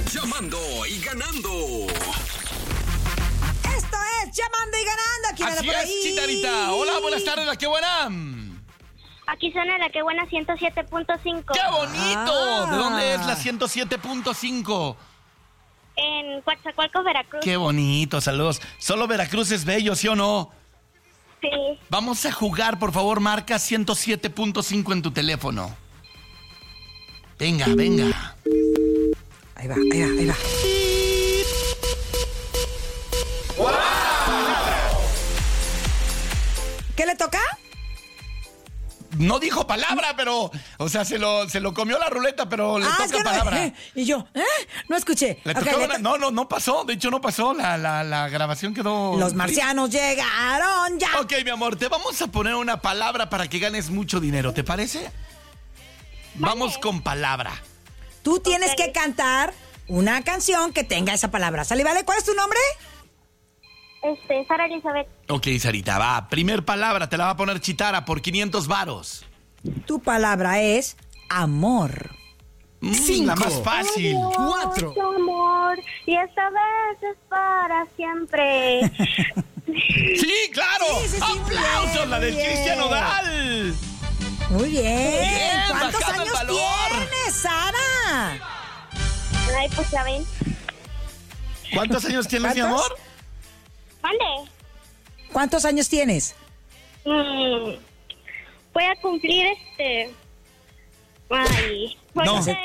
Llamando y ganando. Esto es Llamando y Ganando. ¿Quién anda Así por es, ahí? Chitarita. Hola, buenas tardes, la que buena. Aquí suena la que buena 107.5. ¡Qué bonito! Ah. ¿De dónde es la 107.5? En Coatzacoalcos, Veracruz. ¡Qué bonito! Saludos. Solo Veracruz es bello, ¿sí o no? Sí. Vamos a jugar, por favor, marca 107.5 en tu teléfono. Venga, venga. Ahí va, ahí va, ahí va. ¿Qué le toca? No dijo palabra, pero... O sea, se lo comió la ruleta, pero le es toca que palabra. Y yo, no escuché. Le Ok, tocaba no pasó. De hecho, no pasó. La grabación quedó... Los marcianos llegaron ya. Ok, mi amor, te vamos a poner una palabra para que ganes mucho dinero, ¿te parece? Vamos con palabra. Tú tienes que cantar una canción que tenga esa palabra. ¿Sale, vale? ¿Cuál es tu nombre? Sara Elizabeth. Ok, Sarita, va. Primer palabra, te la va a poner Chitara por 500 varos. Tu palabra es amor. La más fácil. 4. Amor, y esta vez es para siempre. Sí, claro. Sí, ¡Aplausos! bien, La del bien. Cristian Nodal. Muy bien. Bien, ¿Cuántos bajando el años valor. tienes, Sara? Ay, pues ya ven. ¿Cuántos años tienes, mi ¿Cuántos? amor? ¿Mande? ¿Cuántos años tienes? Voy a cumplir Ay, voy No. a hacer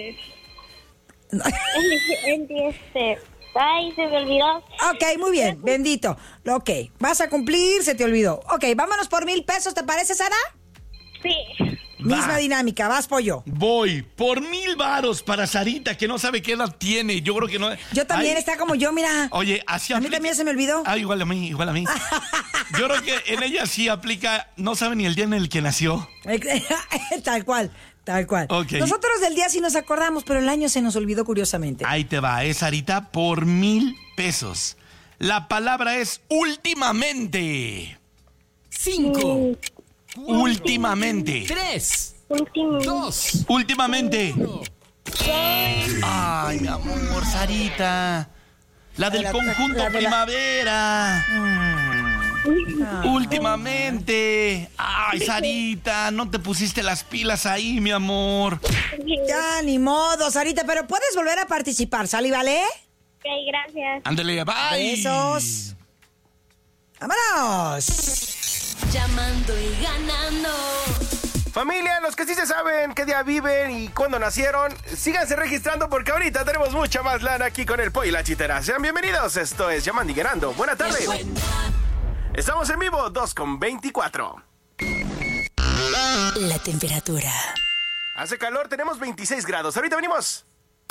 Ay, se me olvidó. Ok, muy bien, bendito. Ok, vas a cumplir, se te olvidó. Ok, vámonos por 1,000 pesos, ¿te parece, Sara? Sí. Misma dinámica, vas, pollo. Voy por 1,000 varos para Sarita, que no sabe qué edad tiene. Yo creo que no... Yo también, Ay, está como yo, mira. Oye, así A mí aplica... también se me olvidó. Ah, igual a mí, igual a mí. Yo creo que en ella sí aplica... No sabe ni el día en el que nació. Tal cual, tal cual. Ok. Nosotros del día sí nos acordamos, pero el año se nos olvidó curiosamente. Ahí te va, Sarita, por 1,000 pesos. La palabra es últimamente. 5, Últimamente. 3, Último. 2, Últimamente. Ay, mi amor, Sarita. La del conjunto la de la- primavera. Últimamente. Ay, Sarita, no te pusiste las pilas ahí, mi amor. Ya, ni modo, Sarita, pero puedes volver a participar, ¿sale, vale? Ok, gracias. Ándale, bye. Besos. ¡Vámonos! Llamando y ganando. Familia, los que sí se saben qué día viven y cuándo nacieron, síganse registrando porque ahorita tenemos mucha más lana aquí con el Pollo y la Chitera. Sean bienvenidos, esto es Llamando y Ganando. Buena tarde. Estamos en vivo, 2:24. La temperatura. Hace calor, tenemos 26 grados. Ahorita venimos.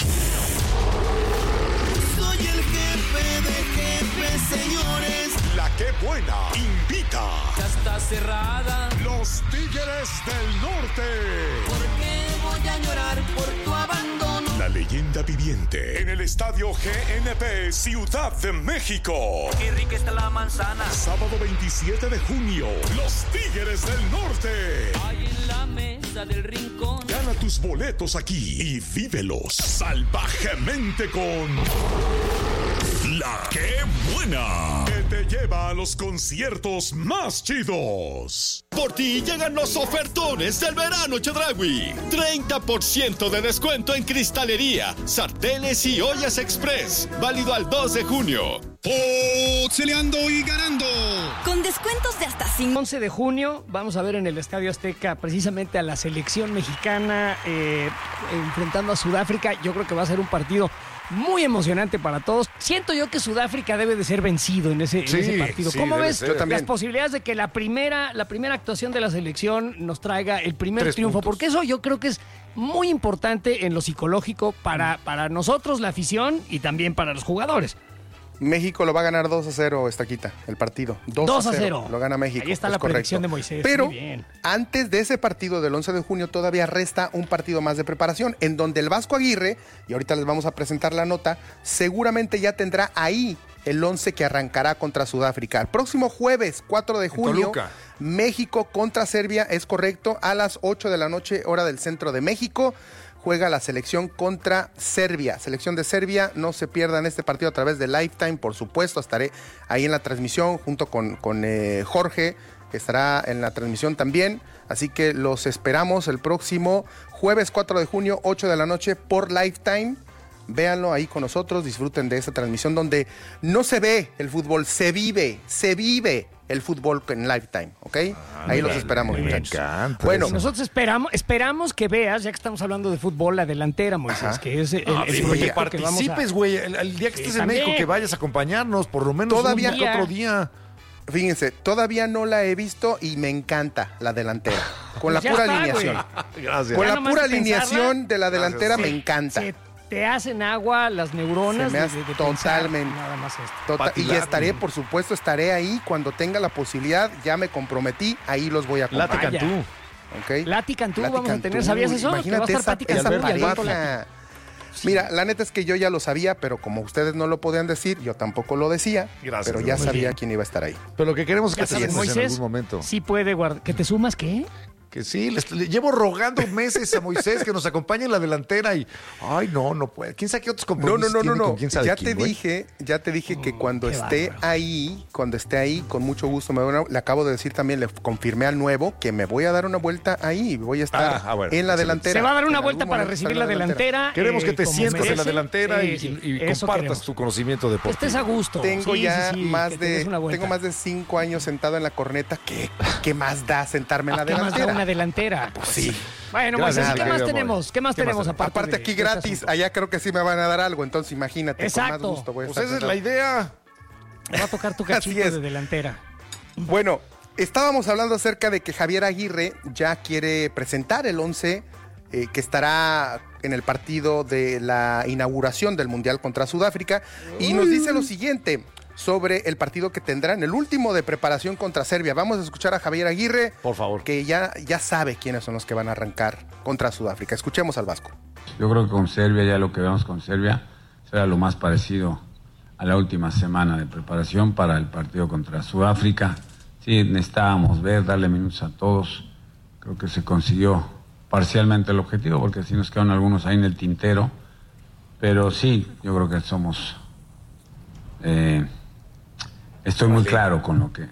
Soy el jefe de jefes, señores. La que buena invita. ya está cerrada. Los Tigres del Norte. ¿Por qué voy a llorar por tu abandono? La leyenda viviente en el estadio GNP Ciudad de México. Qué rica está la manzana. Sábado 27 de junio. Los Tigres del Norte. Hay en la mesa del rincón. Gana tus boletos aquí y vívelos salvajemente con La que buena, que te lleva a los conciertos más chidos. Por ti llegan los ofertones del verano Chedraui. 30% de descuento en cristalería, sartenes y ollas express. Válido al 2 de junio. Peleando y ganando. Con descuentos de hasta 5. 11 de junio vamos a ver en el Estadio Azteca precisamente a la selección mexicana enfrentando a Sudáfrica. Yo creo que va a ser un partido muy emocionante para todos. Siento yo que Sudáfrica debe de ser vencido en ese partido. sí, ¿Cómo debe ves ser. las posibilidades de que la primera actuación de la selección nos traiga el primer 3 triunfo? puntos. Porque eso yo creo que es muy importante en lo psicológico para nosotros, la afición, y también para los jugadores. México lo va a ganar 2-0, Estaquita, el partido. 2-0. Lo gana México. Ahí está es la correcto. predicción de Moisés. Pero Muy bien. antes de ese partido del 11 de junio todavía resta un partido más de preparación en donde el Vasco Aguirre, y ahorita les vamos a presentar la nota, seguramente ya tendrá ahí el 11 que arrancará contra Sudáfrica. El próximo jueves, 4 de junio, Toluca. México contra Serbia, es correcto, a las 8 de la noche, hora del centro de México. juega la selección contra Serbia. Selección de Serbia, no se pierdan este partido a través de Lifetime, por supuesto. Estaré ahí en la transmisión junto con Jorge, que estará en la transmisión también. Así que los esperamos el próximo jueves 4 de junio, 8 de la noche por Lifetime. Véanlo ahí con nosotros, disfruten de esta transmisión donde no se ve el fútbol, se vive el fútbol en Lifetime, ¿ok? Ahí los esperamos, muchachos. Bueno, nosotros esperamos que veas, ya que estamos hablando de fútbol, la delantera, Moisés, que es el que participes, güey, el día que estés en México, que vayas a acompañarnos, por lo menos otro día. Fíjense, todavía no la he visto y me encanta la delantera. Con la pura alineación. Gracias. Con la pura alineación de la delantera me encanta. Te hacen agua las neuronas. Se me hace totalmente. Nada más esto. Y estaré, por supuesto, estaré ahí cuando tenga la posibilidad. Ya me comprometí, ahí los voy a acompañar. Lati Cantú. Okay. Lati Cantú vamos a tener, ¿sabías eso? Imagínate esa pareja. Mira, la neta es que yo ya lo sabía, pero como ustedes no lo podían decir, yo tampoco lo decía. Gracias, pero ya sabía quién iba a estar ahí. Pero lo que queremos es que te sumes en algún momento. Sí puede guardar. ¿Que te sumas qué? Que sí, le llevo rogando meses a Moisés que nos acompañe en la delantera y ay, no puede. ¿Quién sabe qué otros compromisos tiene con quién sabe ya quién, te dije que cuando esté ahí, con mucho gusto le acabo de decir también, le confirmé al nuevo que me voy a dar una vuelta ahí, voy a estar en la delantera. Se va a dar una vuelta para recibir la delantera. Queremos que te sientas en la delantera y compartas tu conocimiento deportivo. Que estés a gusto. Tengo más de 5 años sentado en la corneta. ¿Qué más da sentarme en la delantera? Delantera. Pues sí. Bueno, Moisés, ¿qué más tenemos? ¿Qué más tenemos aparte aquí gratis? Allá creo que sí me van a dar algo, entonces imagínate. Exacto. Con más gusto voy a estar. Esa es la idea. Me va a tocar tu cachito de delantera. Bueno, estábamos hablando acerca de que Javier Aguirre ya quiere presentar el 11 que estará en el partido de la inauguración del Mundial contra Sudáfrica y nos dice lo siguiente sobre el partido que tendrán, el último de preparación contra Serbia. Vamos a escuchar a Javier Aguirre, por favor, que ya sabe quiénes son los que van a arrancar contra Sudáfrica. Escuchemos al Vasco. Yo creo que con Serbia, ya lo que vemos con Serbia, será lo más parecido a la última semana de preparación para el partido contra Sudáfrica. Sí, necesitábamos darle minutos a todos. Creo que se consiguió parcialmente el objetivo, porque sí nos quedaron algunos ahí en el tintero. Pero sí, yo creo que somos... estoy muy claro con lo que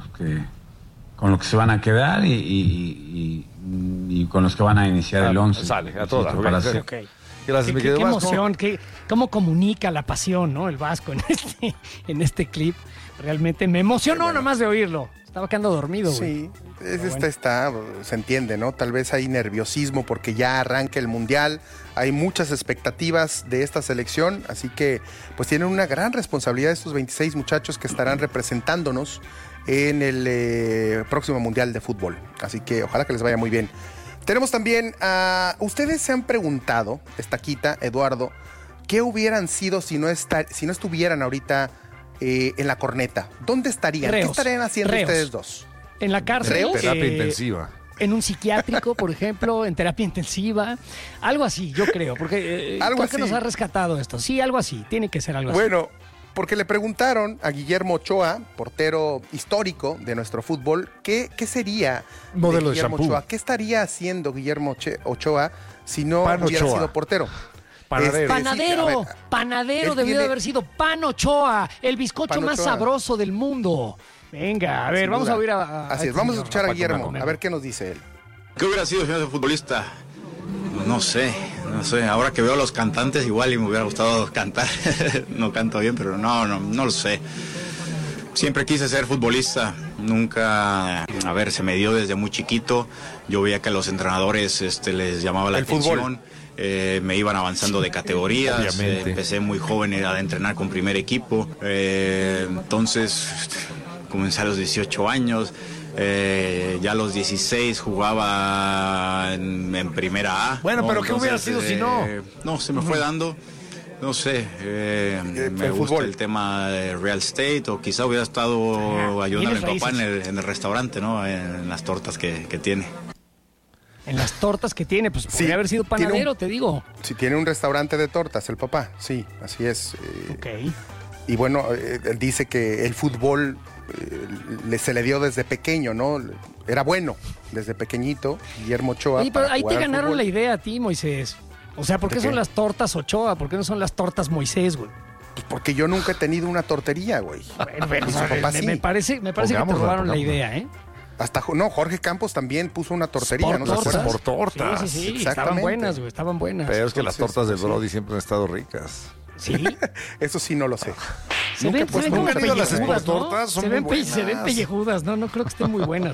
se van a quedar y con los que van a iniciar el 11. Sale, a todas. Okay. Gracias, mi querido Vasco. Qué emoción, cómo comunica la pasión, ¿no? El Vasco en este clip. Realmente me emocionó nomás de oírlo. Estaba quedando dormido, güey. Sí, se entiende, ¿no? Tal vez hay nerviosismo porque ya arranca el Mundial, hay muchas expectativas de esta selección, así que pues tienen una gran responsabilidad estos 26 muchachos que estarán representándonos en el próximo Mundial de Fútbol. Así que ojalá que les vaya muy bien. Tenemos también ustedes se han preguntado, Estaquita, Eduardo, ¿qué hubieran sido si no estuvieran ahorita en la corneta? ¿Dónde estarían? ¿Qué estarían haciendo ustedes dos? En la cárcel. Terapia intensiva. En un psiquiátrico, por ejemplo, en terapia intensiva. Algo así, yo creo, porque creo que nos ha rescatado esto. Sí, algo así, tiene que ser algo así. Bueno, porque le preguntaron a Guillermo Ochoa, portero histórico de nuestro fútbol, ¿qué sería modelo de Guillermo shampoo? Ochoa? ¿Qué estaría haciendo Guillermo Ochoa si no hubiera sido portero? Panadero debió de haber sido Pan Ochoa, el bizcocho más sabroso del mundo. Venga, a ver, vamos a oír Así es, vamos a escuchar a Guillermo, a ver qué nos dice él. ¿Qué hubiera sido si no fuera futbolista? No sé. Ahora que veo a los cantantes igual y me hubiera gustado cantar. No canto bien, pero no lo sé. Siempre quise ser futbolista. Nunca, se me dio desde muy chiquito. Yo veía que a los entrenadores les llamaba la atención. Me iban avanzando de categorías. Empecé muy joven a entrenar con primer equipo. Entonces comencé a los 18 años. Ya a los 16 jugaba en primera A. Bueno, pero ¿qué hubiera sido si no? No, se me fue dando. No sé, me gusta el tema de real estate, o quizá hubiera estado ayudando a mi papá en el restaurante, ¿no? En las tortas que tiene. En las tortas que tiene, pues podría haber sido panadero, te digo. Sí, tiene un restaurante de tortas, el papá, sí, así es. Ok. Y bueno, él dice que el fútbol se le dio desde pequeño, ¿no? Era bueno desde pequeñito, Guillermo Ochoa. Oye, pero ahí te ganaron la idea a ti, Moisés. O sea, ¿por qué son las tortas Ochoa? ¿Por qué no son las tortas Moisés, güey? Pues porque yo nunca he tenido una tortería, güey. Bueno, me parece que te robaron la idea, ¿eh? Hasta Jorge Campos también puso una tortería, ¿no? Por tortas. Sí, estaban buenas, güey, estaban buenas. Pero es que las tortas del Brody siempre han estado ricas. ¿Sí? Eso sí no lo sé. Se ven como pellejudas, tortas, ¿no? Se ven pellejudas, ¿no? No creo que estén muy buenas.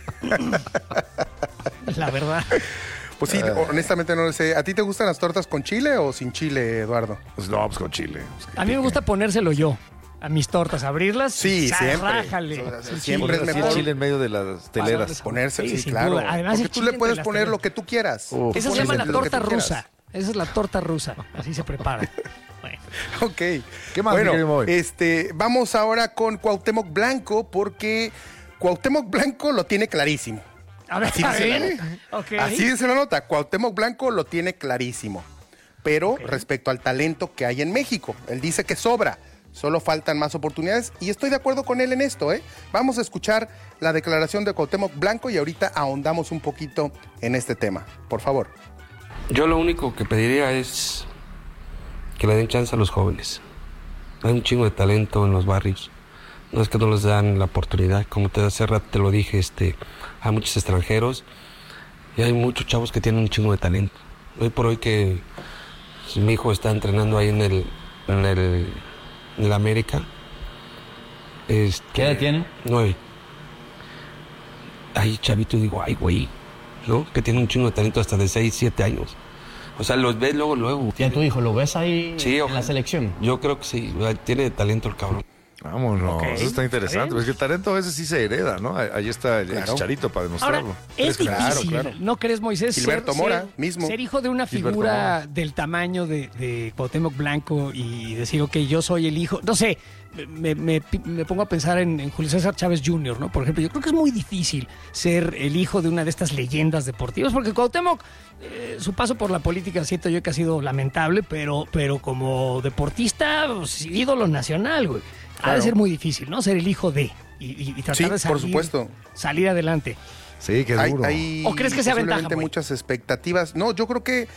La verdad. Pues sí, honestamente no lo sé. ¿A ti te gustan las tortas con chile o sin chile, Eduardo? Pues no, pues con chile. A mí me gusta ponérselo yo a mis tortas, abrirlas. Sí, siempre. Rájale. Siempre es mejor. Chile en medio de las teleras. Ponerse, sí, claro. Además, porque tú le puedes poner lo que tú quieras. Esa se llama la torta rusa. Esa es la torta rusa. Así se prepara. Bueno. Ok. ¿Qué más? Bueno, vamos ahora con Cuauhtémoc Blanco, porque Cuauhtémoc Blanco lo tiene clarísimo. A ver, Así dice la nota. Cuauhtémoc Blanco lo tiene clarísimo. Pero respecto al talento que hay en México, él dice que sobra. Solo faltan más oportunidades y estoy de acuerdo con él en esto, ¿eh? Vamos a escuchar la declaración de Cuauhtémoc Blanco y ahorita ahondamos un poquito en este tema. Por favor. Yo lo único que pediría es que le den chance a los jóvenes. Hay un chingo de talento en los barrios. No es que no les dan la oportunidad. Como hace rato te lo dije, hay muchos extranjeros y hay muchos chavos que tienen un chingo de talento. Hoy por hoy que mi hijo está entrenando ahí en el América. ¿Qué edad tiene? 9. Ahí chavito digo, ay güey, ¿no? Que tiene un chingo de talento hasta de 6, 7 años. O sea, los ves luego. ¿Y a tu hijo lo ves ahí sí, en la selección? Yo creo que sí, tiene talento el cabrón. Vámonos, eso está interesante. Es que el talento a veces sí se hereda, ¿no? Ahí está el Chicharito para demostrarlo. Ahora, es difícil, ¿no crees, Moisés? Gilberto Mora mismo. Ser hijo de una figura del tamaño de Cuauhtémoc Blanco y decir, ok, yo soy el hijo. No sé, me pongo a pensar en Julio César Chávez Jr., ¿no? Por ejemplo, yo creo que es muy difícil ser el hijo de una de estas leyendas deportivas, porque Cuauhtémoc, su paso por la política, siento yo que ha sido lamentable, pero como deportista, pues, ídolo nacional, güey. Ha de ser muy difícil, ¿no? Ser el hijo de y tratar de salir, por supuesto. Salir adelante. Sí, qué duro. ¿O crees que sea ventaja? Muchas expectativas. No, yo creo que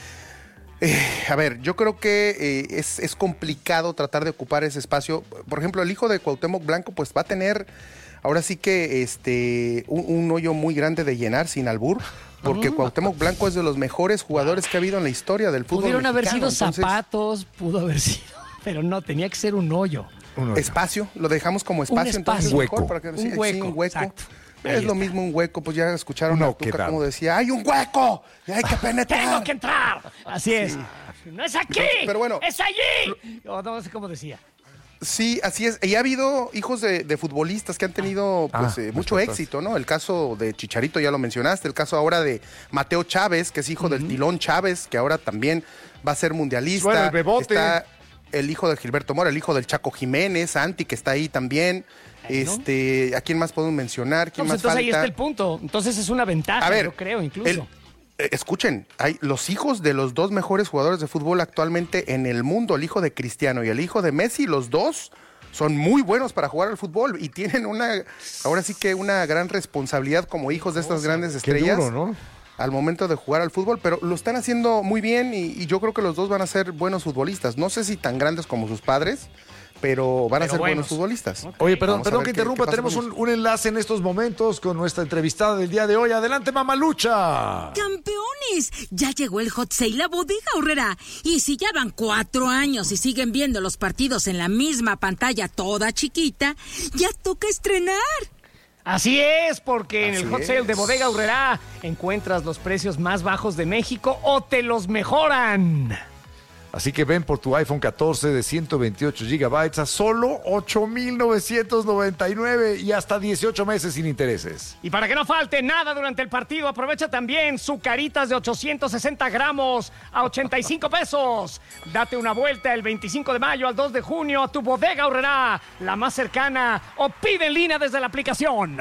yo creo que es complicado tratar de ocupar ese espacio. Por ejemplo, el hijo de Cuauhtémoc Blanco pues va a tener ahora sí que un hoyo muy grande de llenar, sin albur, porque Cuauhtémoc Blanco es de los mejores jugadores que ha habido en la historia del fútbol mexicano. Pudieron haber sido entonces, zapatos, pudo haber sido, pero no, tenía que ser un hoyo. Espacio, lo dejamos como espacio, entonces un hueco. Mejor para que, un hueco. Exacto. Es lo mismo un hueco, pues ya escucharon a Tuca como decía, ¡hay un hueco! ¡Y hay que penetrar! ¡Tengo que entrar! Así es. No es aquí, pero bueno, es allí. No sé cómo decía. Sí, así es. Y ha habido hijos de futbolistas que han tenido mucho éxito, ¿no? El caso de Chicharito ya lo mencionaste, el caso ahora de Mateo Chávez, que es hijo del Tilón Chávez, que ahora también va a ser mundialista. Bueno, el Bebote. Está el hijo de Gilberto Mora, el hijo del Chaco Jiménez, Santi, que está ahí también. ¿A quién más podemos mencionar? ¿Quién más entonces falta? Ahí está el punto. Entonces es una ventaja, yo creo, incluso. Escuchen, hay los hijos de los dos mejores jugadores de fútbol actualmente en el mundo, el hijo de Cristiano y el hijo de Messi, los dos son muy buenos para jugar al fútbol y tienen ahora sí que una gran responsabilidad como hijos de estas grandes estrellas. Qué duro, ¿no? Al momento de jugar al fútbol, pero lo están haciendo muy bien y yo creo que los dos van a ser buenos futbolistas. No sé si tan grandes como sus padres, pero van a ser buenos futbolistas. Oye, perdón que interrumpa, tenemos un enlace en estos momentos con nuestra entrevistada del día de hoy. Adelante, Mamalucha. ¡Campeones! Ya llegó el Hot Sale a Bodega Aurrera. Y si ya van 4 años y siguen viendo los partidos en la misma pantalla toda chiquita, ya toca estrenar. Así es, porque en el Hot Sale de Bodega Aurrera encuentras los precios más bajos de México o te los mejoran. Así que ven por tu iPhone 14 de 128 GB a solo $8,999 y hasta 18 meses sin intereses. Y para que no falte nada durante el partido, aprovecha también Zucaritas de 860 gramos a 85 pesos. Date una vuelta el 25 de mayo al 2 de junio a tu Bodega Aurrera, la más cercana, o pide en línea desde la aplicación.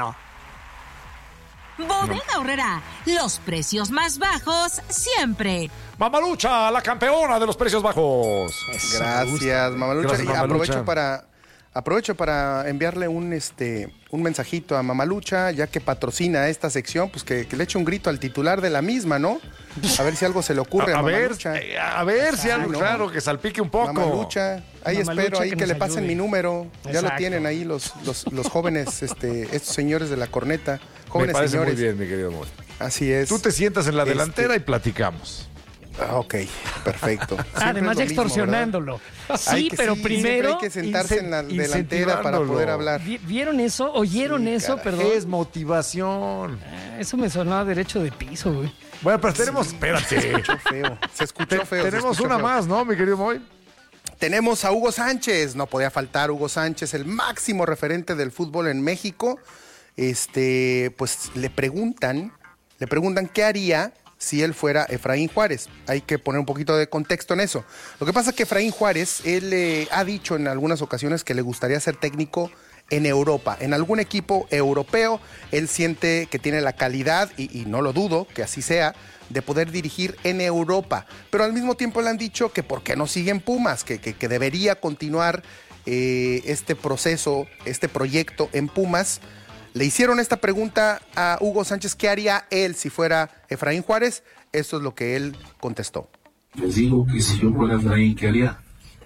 Bodega Aurrera, los precios más bajos siempre. Mamalucha, la campeona de los precios bajos. Gracias, Mamalucha. Gracias, y Mamalucha. aprovecho para Aprovecho para enviarle un mensajito a Mamalucha, ya que patrocina esta sección, pues que le eche un grito al titular de la misma, ¿no? A ver si algo se le ocurre a Mamalucha. A ver si algo, claro, que salpique un poco. Mamalucha, ahí Mamalucha, espero ahí que le pasen ayude. mi número. Ya Exacto. lo tienen ahí los jóvenes, estos señores de la corneta. Jóvenes Me parece señores. muy bien, mi querido Moy. Así es. Tú te sientas en la delantera y platicamos. Ok, perfecto. Además, es lo mismo, extorsionándolo. Hay que- pero sí, primero. siempre hay que sentarse en la delantera para poder hablar. ¿Vieron eso? ¿Oyeron eso? caray. Perdón. Es motivación. Eso me sonó a derecho de piso, güey. Bueno, pero tenemos. Espérate. Se escuchó feo. Se escuchó feo. Tenemos una más, ¿no, mi querido Moy? Tenemos a Hugo Sánchez, no podía faltar Hugo Sánchez, el máximo referente del fútbol en México. Pues le preguntan qué haría si él fuera Efraín Juárez. Hay que poner un poquito de contexto en eso. Lo que pasa es que Efraín Juárez, él ha dicho en algunas ocasiones que le gustaría ser técnico en Europa, en algún equipo europeo. Él siente que tiene la calidad, y no lo dudo que así sea, de poder dirigir en Europa. Pero al mismo tiempo le han dicho que por qué no sigue en Pumas, que debería continuar este proceso, este proyecto en Pumas. Le hicieron esta pregunta a Hugo Sánchez, ¿qué haría él si fuera Efraín Juárez? Esto es lo que él contestó. Les digo que si yo fuera Efraín, ¿qué haría?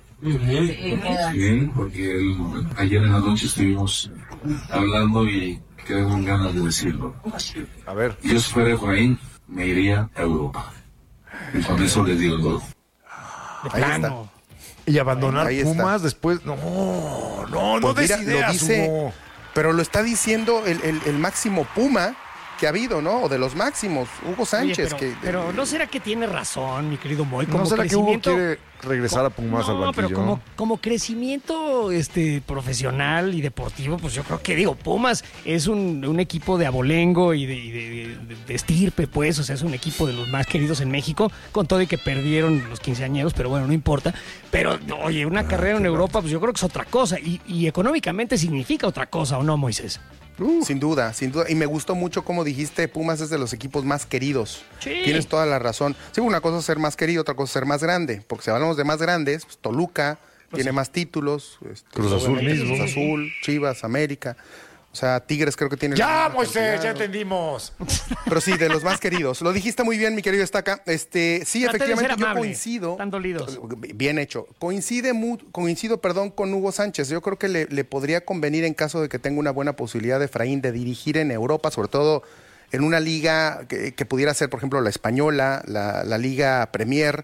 Bien, porque ayer en la noche estuvimos hablando y quedé con ganas de decirlo. A ver. Yo si fuera Efraín, me iría a Europa. Y con eso les digo todo. Ahí está. Y abandonar Ahí está. Pumas después. No Pues des mira, ideas, lo dice, Hugo. pero lo está diciendo el máximo Puma que ha habido, ¿no? O de los máximos, Hugo Sánchez. Oye, pero ¿no será que tiene razón, mi querido Moy? ¿No será que Hugo quiere regresar a Pumas al No, banquillo? pero como crecimiento profesional y deportivo, pues yo creo que, Pumas es un equipo de abolengo y de estirpe, pues, o sea, es un equipo de los más queridos en México, con todo y que perdieron los quinceañeros, pero bueno, no importa. Pero, oye, una carrera en Europa, pues yo creo que es otra cosa, y económicamente significa otra cosa, ¿o no, Moisés? Sin duda, sin duda. Y me gustó mucho como dijiste, Pumas es de los equipos más queridos. Sí. Tienes toda la razón. Sí, una cosa es ser más querido, otra cosa es ser más grande. Porque si hablamos de más grandes, pues Toluca tiene más títulos. Cruz Azul obviamente mismo. Cruz Azul, Chivas, América. O sea, Tigres creo que tiene... ¡Ya, Moisés! ¡Ya entendimos! Pero sí, de los más queridos. Lo dijiste muy bien, mi querido Estaca. Sí, efectivamente, yo coincido. Están dolidos. Bien hecho. Coincido, con Hugo Sánchez. Yo creo que le podría convenir en caso de que tenga una buena posibilidad de Efraín de dirigir en Europa, sobre todo en una liga que pudiera ser, por ejemplo, la española, la Liga Premier,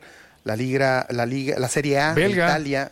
la Serie A de Belga. Italia.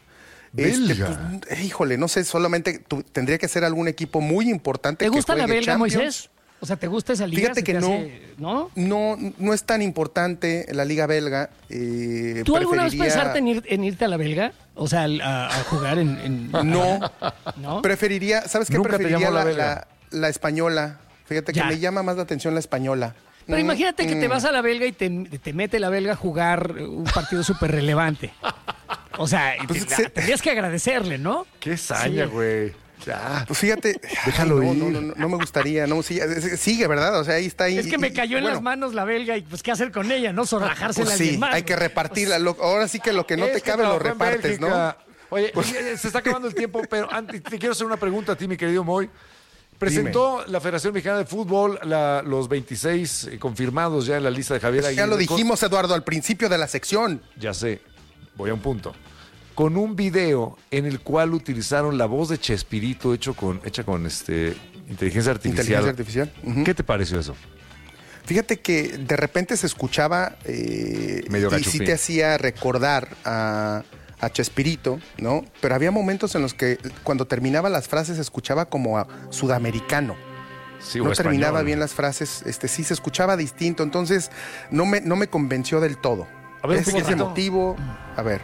Belga. Híjole, no sé, solamente tendría que ser algún equipo muy importante. ¿Te gusta que la juegue belga, Champions. Moisés? O sea, ¿te gusta esa liga? Fíjate ¿Se que te no, hace- no es tan importante la liga belga. ¿Tú alguna vez preferiría- pensaste en irte a la belga? O sea, a jugar en... No, ¿No? preferiría, ¿sabes qué? Nunca te Preferiría llamó la belga. la española. Fíjate que Ya. me llama más la atención la española. Pero imagínate que te vas a la belga y te mete la belga a jugar un partido súper relevante. O sea, y Pues tendrías que agradecerle, ¿no? ¡Qué saña, güey! Ya. Pues fíjate, Déjalo ay, ir. no me gustaría. No, sigue, ¿verdad? O sea, ahí está. Es que me cayó en bueno, las manos la belga y pues qué hacer con ella, ¿no? Zorrajársela pues a alguien sí, más. hay que repartirla. Ahora sí que lo que no Es te que cabe lo trabajó en repartes, ¿no? Bélgica. Oye, se está acabando el tiempo, pero antes te quiero hacer una pregunta a ti, mi querido Moy. Presentó la Federación Mexicana de Fútbol los 26 confirmados ya en la lista de Javier Aguirre. Ya lo dijimos, Eduardo, al principio de la sección. Ya sé, voy a un punto. Con un video en el cual utilizaron la voz de Chespirito hecha con inteligencia artificial. ¿Qué te pareció eso? Fíjate que de repente se escuchaba Medio y sí gachupín. te hacía recordar a Chespirito, ¿no? Pero había momentos en los que cuando terminaba las frases se escuchaba como a sudamericano. Sí, o no español. terminaba bien las frases, sí se escuchaba distinto, entonces no me convenció del todo. A ver, un es poquito. emotivo. A ver.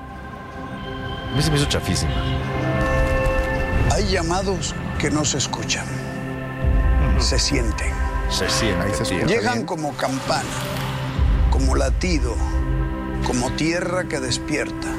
A mí se me hizo chafísima. Hay llamados que no se escuchan, se sienten. Se siente. Llegan como campana, como latido, como tierra que despierta.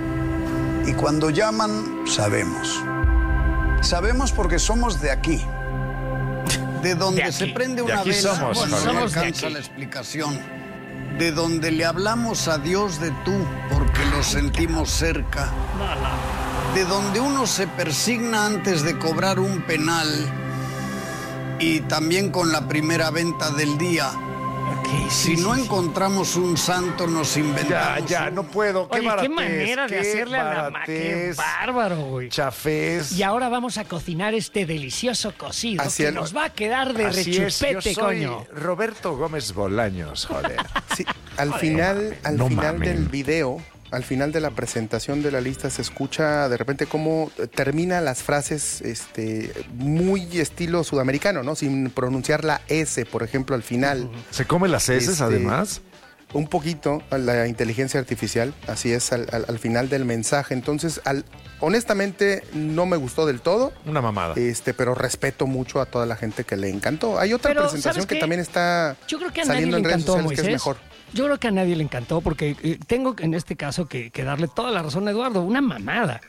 Y cuando llaman, sabemos. Sabemos porque somos de aquí. De donde se prende De una aquí vela somos, cuando no Javier. alcanza la explicación. de donde le hablamos a Dios de tú, porque lo sentimos cerca, de donde uno se persigna antes de cobrar un penal y también con la primera venta del día. Si no encontramos un santo, nos inventamos. Ya, no puedo. Oye, qué manera de hacerle a la máquina. Qué bárbaro, güey. Chafés. Y ahora vamos a cocinar este delicioso cocido Así que es. nos va a quedar de Así es, rechupete, yo soy coño. Roberto Gómez Bolaños, joder. Sí, al final No del mamen. video, al final de la presentación de la lista, se escucha de repente cómo termina las frases muy estilo sudamericano, ¿no? Sin pronunciar la S, por ejemplo, al final. ¿Se come las heces, además? Un poquito, la inteligencia artificial, así es, al final del mensaje. Entonces, honestamente, no me gustó del todo. Una mamada. Pero respeto mucho a toda la gente que le encantó. Hay otra Pero, presentación ¿sabes que qué? también está Yo creo que a nadie saliendo le en redes encantó, sociales, que es Moisés. mejor. Yo creo que a nadie le encantó porque tengo en este caso que darle toda la razón a Eduardo. Una mamada.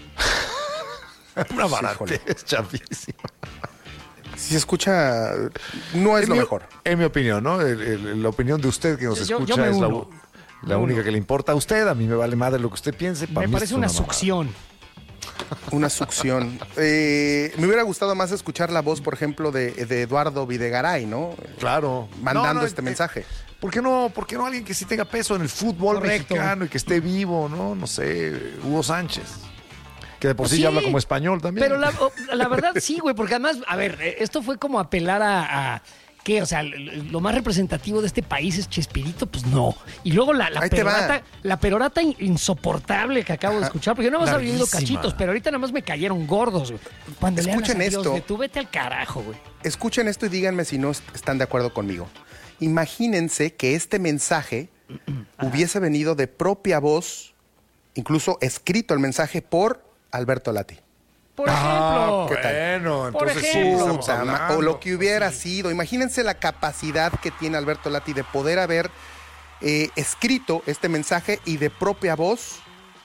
Una baratez, chafísima. Si se escucha, no es lo mejor. En mi opinión, ¿no? La opinión de usted que nos Yo escucha me es uno. la única que le importa a usted. A mí me vale madre lo que usted piense. Me parece una succión. Una succión. Me hubiera gustado más escuchar la voz, por ejemplo, de Eduardo Videgaray, ¿no? Claro. Mandando este mensaje. ¿Por qué no alguien que sí tenga peso en el fútbol Correcto. mexicano y que esté vivo, ¿no? No sé, Hugo Sánchez. Que de por sí Sí, ya habla como español también. Pero la verdad sí, güey, porque además, a ver, esto fue como apelar a ¿qué? O sea, lo más representativo de este país es Chespirito, pues no. Y luego la perorata insoportable que acabo de escuchar, porque yo nada más había oído Larguísima. cachitos, pero ahorita nada más me cayeron gordos, güey. Cuando Escuchen le hablas a Dios esto. de tú, vete al carajo, güey. Escuchen esto y díganme si no están de acuerdo conmigo. Imagínense que este mensaje hubiese venido de propia voz, incluso escrito el mensaje por Alberto Lati. Por ejemplo. ¿Qué tal? Bueno, Por entonces sí, ejemplo. estamos hablando. O lo que hubiera sido. Imagínense la capacidad que tiene Alberto Lati de poder haber escrito este mensaje y de propia voz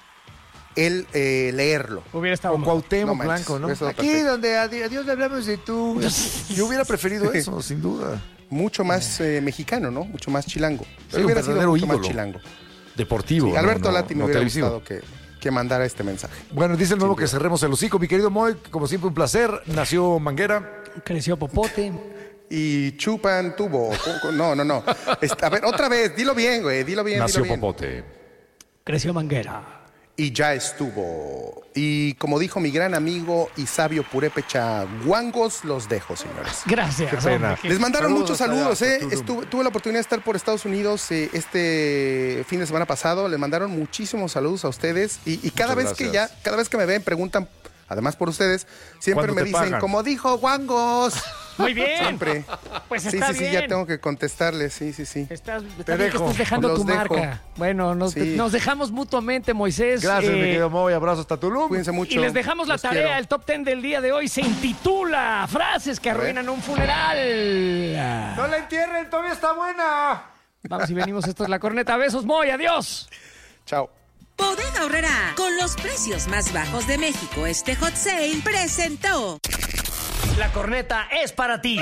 él leerlo. Hubiera estado O Cuauhtémoc No manches, Blanco, ¿no? hubiera estado Aquí perfecto. donde a Dios le hablamos de tú. Yo hubiera preferido eso, sin duda. Mucho más mexicano, ¿no? Mucho más chilango. Sí, Él un hubiera sido verdadero mucho más ídolo. chilango. Deportivo. Sí, ¿no? Alberto No, Lati me no hubiera televisivo. gustado que mandara este mensaje. Bueno, dice el nuevo Sin que duda. cerremos el hocico. Mi querido Moy, como siempre, un placer. Nació Manguera. Creció Popote. Y chupan tubo. No. A ver, otra vez, dilo bien, güey. Dilo bien, Nació dilo bien. Popote. Creció Manguera. Y ya estuvo. Y como dijo mi gran amigo y sabio purépecha, guangos los dejo, señores. Gracias. Qué pena. hombre, Les mandaron Saludos muchos hasta saludos, allá, ¿eh? hasta Tulum. Tuve la oportunidad de estar por Estados Unidos este fin de semana pasado. Les mandaron muchísimos saludos a ustedes. Y cada Muchas vez gracias. cada vez que me ven, preguntan, además por ustedes, siempre ¿Cuándo me te dicen, pagan? como dijo guangos. Muy bien. Siempre. Pues Sí, está sí, bien. ya tengo que contestarles, sí. Está bien Te que dejo. estás dejando Los tu dejo. marca. Bueno, nos dejamos mutuamente, Moisés. Gracias, mi querido Moy. Abrazo hasta Tulum. Cuídense mucho. Y les dejamos la Los tarea. quiero. El top 10 del día de hoy se intitula Frases que arruinan un funeral. No la entierren, todavía está buena. Vamos y venimos. Esto es La Corneta. Besos, Moy. Adiós. Chao. Bodega Aurrerá, con los precios más bajos de México, este hot sale presentó. La corneta es para ti.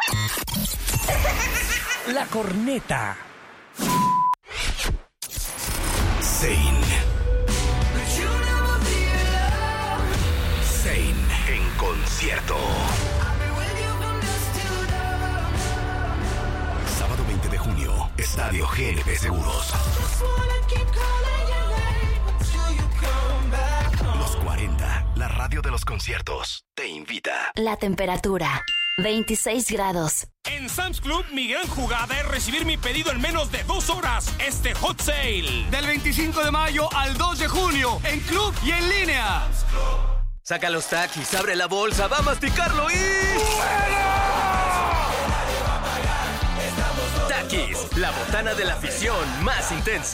La corneta. Zayn. Zayn en concierto. Sábado 20 de junio, Estadio GNP Seguros. Los 40, la radio de los conciertos, te invita. La temperatura, 26 grados. En Sam's Club, mi gran jugada es recibir mi pedido en menos de 2 horas. Este hot sale. Del 25 de mayo al 2 de junio, en club y en línea. Saca los taquis, abre la bolsa, va a masticarlo y... Takis, la botana de la afición más intensa.